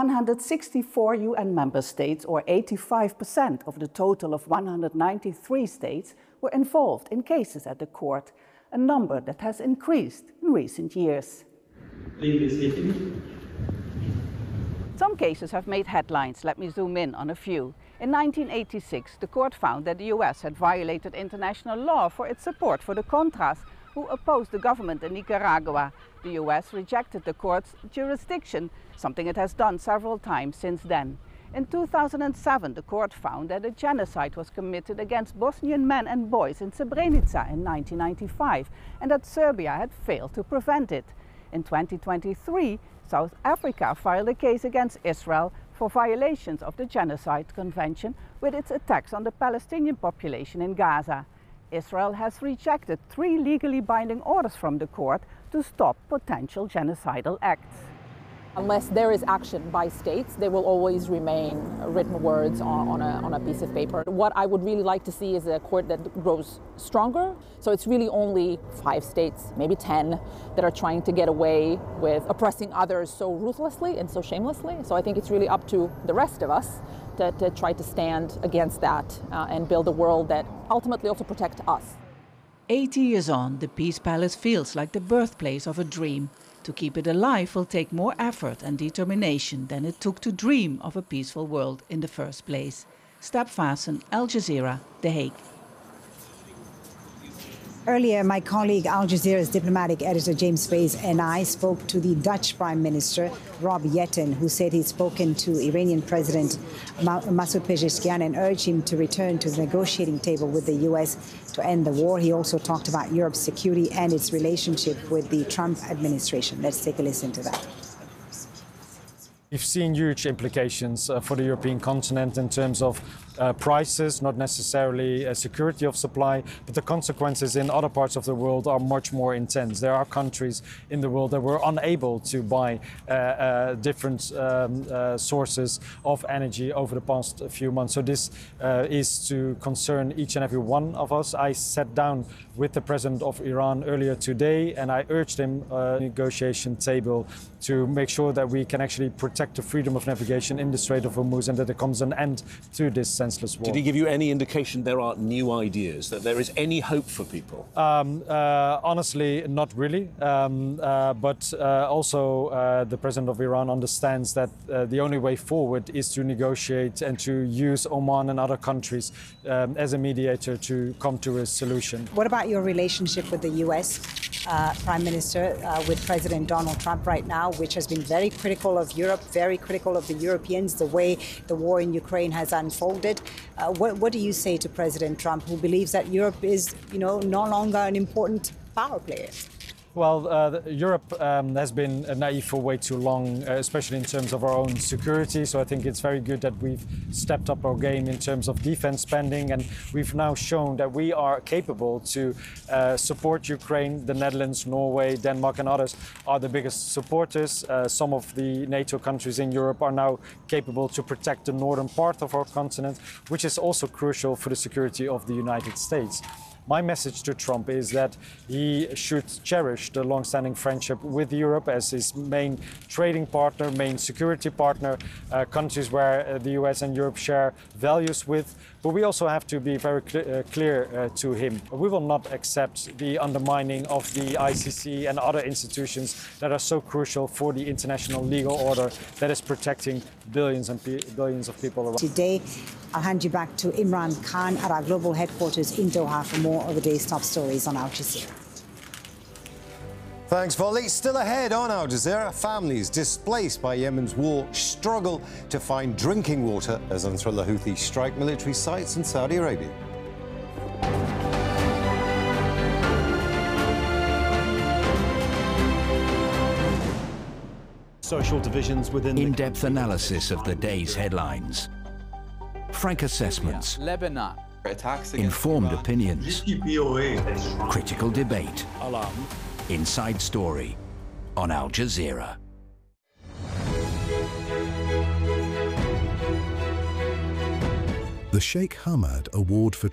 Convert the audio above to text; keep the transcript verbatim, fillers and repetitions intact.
one hundred sixty-four U N member states, or eighty-five percent of the total of one hundred ninety-three states, were involved in cases at the court, a number that has increased in recent years. Some cases have made headlines. Let me zoom in on a few. In nineteen eighty-six, the court found that the U S had violated international law for its support for the Contras, who opposed the government in Nicaragua. The U S rejected the court's jurisdiction, something it has done several times since then. In two thousand seven, the court found that a genocide was committed against Bosnian men and boys in Srebrenica in nineteen ninety-five, and that Serbia had failed to prevent it. In twenty twenty-three, South Africa filed a case against Israel for violations of the Genocide Convention with its attacks on the Palestinian population in Gaza. Israel has rejected three legally binding orders from the court to stop potential genocidal acts. Unless there is action by states, there will always remain written words on, on, a, on a piece of paper. What I would really like to see is a court that grows stronger. So it's really only five states, maybe ten, that are trying to get away with oppressing others so ruthlessly and so shamelessly. So I think it's really up to the rest of us to, to try to stand against that uh, and build a world that ultimately also protects us. eighty years on, the Peace Palace feels like the birthplace of a dream. To keep it alive will take more effort and determination than it took to dream of a peaceful world in the first place. Stap Vassen, Al Jazeera, The Hague. Earlier, my colleague, Al Jazeera's diplomatic editor James Bays, and I spoke to the Dutch Prime Minister, Rob Jetten, who said he'd spoken to Iranian President Masoud Pezeshkian and urged him to return to the negotiating table with the U S to end the war. He also talked about Europe's security and its relationship with the Trump administration. Let's take a listen to that. We've seen huge implications uh, for the European continent in terms of uh, prices, not necessarily a security of supply, but the consequences in other parts of the world are much more intense. There are countries in the world that were unable to buy uh, uh, different um, uh, sources of energy over the past few months. So this uh, is to concern each and every one of us. I sat down with the president of Iran earlier today, and I urged him uh, negotiation table to make sure that we can actually protect the freedom of navigation in the Strait of Hormuz and that there comes an end to this senseless war. Did he give you any indication there are new ideas, that there is any hope for people? Um, uh, honestly, not really. Um, uh, but uh, also uh, the president of Iran understands that uh, the only way forward is to negotiate and to use Oman and other countries um, as a mediator to come to a solution. What about your relationship with the U S uh, Prime Minister, uh, with President Donald Trump right now, which has been very critical of Europe, very critical of the Europeans, the way the war in Ukraine has unfolded? Uh, what, what do you say to President Trump, who believes that Europe is, you know, no longer an important power player? Well, uh, Europe um, has been naive for way too long, uh, especially in terms of our own security. So I think it's very good that we've stepped up our game in terms of defense spending. And we've now shown that we are capable to uh, support Ukraine. The Netherlands, Norway, Denmark and others are the biggest supporters. Uh, some of the NATO countries in Europe are now capable to protect the northern part of our continent, which is also crucial for the security of the United States. My message to Trump is that he should cherish the long-standing friendship with Europe as his main trading partner, main security partner, uh, countries where uh, the U S and Europe share values with. But we also have to be very cl uh, clear uh, to him. We will not accept the undermining of the I C C and other institutions that are so crucial for the international legal order that is protecting billions and billions of people around. Today, I'll hand you back to Imran Khan at our global headquarters in Doha for more of the day's top stories on Al Jazeera. Thanks, Volley. Still ahead on Al Jazeera, families displaced by Yemen's war struggle to find drinking water as Ansarullah Houthi strike military sites in Saudi Arabia. Social divisions within in-depth analysis of the day's headlines. Frank assessments, Lebanon, informed opinions, critical debate. Inside Story on Al Jazeera. The Sheikh Hamad Award for